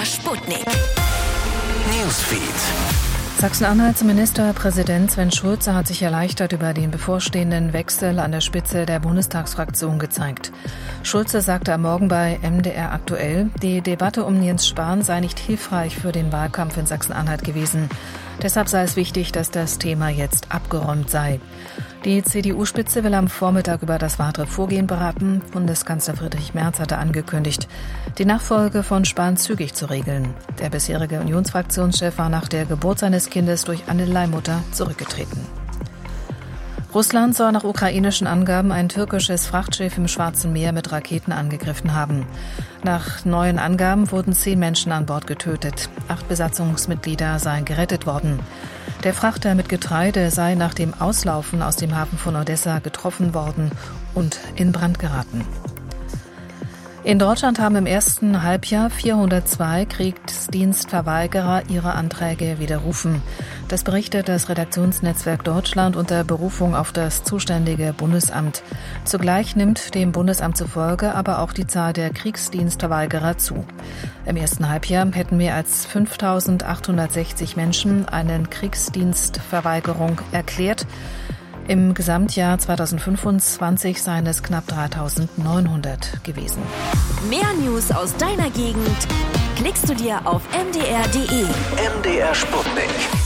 MDR Sputnik. Newsfeed. Sachsen-Anhalts Ministerpräsident Sven Schulze hat sich erleichtert über den bevorstehenden Wechsel an der Spitze der Bundestagsfraktion gezeigt. Schulze sagte am Morgen bei MDR aktuell, die Debatte um Jens Spahn sei nicht hilfreich für den Wahlkampf in Sachsen-Anhalt gewesen. Deshalb sei es wichtig, dass das Thema jetzt abgeräumt sei. Die CDU-Spitze will am Vormittag über das weitere Vorgehen beraten. Bundeskanzler Friedrich Merz hatte angekündigt, die Nachfolge von Spahn zügig zu regeln. Der bisherige Unionsfraktionschef war nach der Geburt seines Kindes durch eine Leihmutter zurückgetreten. Russland soll nach ukrainischen Angaben ein türkisches Frachtschiff im Schwarzen Meer mit Raketen angegriffen haben. Nach neuen Angaben wurden 10 Menschen an Bord getötet. 8 Besatzungsmitglieder seien gerettet worden. Der Frachter mit Getreide sei nach dem Auslaufen aus dem Hafen von Odessa getroffen worden und in Brand geraten. In Deutschland haben im ersten Halbjahr 402 Kriegsdienstverweigerer ihre Anträge widerrufen. Das berichtet das Redaktionsnetzwerk Deutschland unter Berufung auf das zuständige Bundesamt. Zugleich nimmt dem Bundesamt zufolge aber auch die Zahl der Kriegsdienstverweigerer zu. Im ersten Halbjahr hätten mehr als 5.860 Menschen eine Kriegsdienstverweigerung erklärt. Im Gesamtjahr 2025 seien es knapp 3.900 gewesen. Mehr News aus deiner Gegend klickst du dir auf mdr.de. MDR Sputnik.